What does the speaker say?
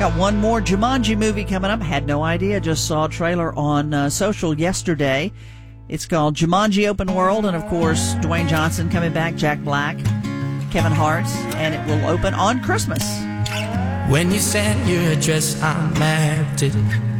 Got one more Jumanji movie coming up. Had no idea. Just saw a trailer on social yesterday. It's called Jumanji Open World, and of course, Dwayne Johnson coming back, Jack Black, Kevin Hart, and it will open on Christmas. When you send your address, I mapped it.